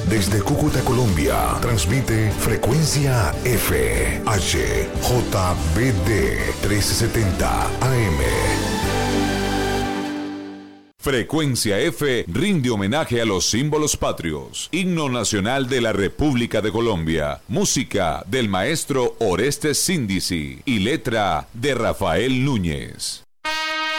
Desde Cúcuta, Colombia, transmite Frecuencia F, HJBD 1370 AM. Frecuencia F rinde homenaje a los símbolos patrios. Himno nacional de la República de Colombia. Música del maestro Orestes Síndizi y letra de Rafael Núñez.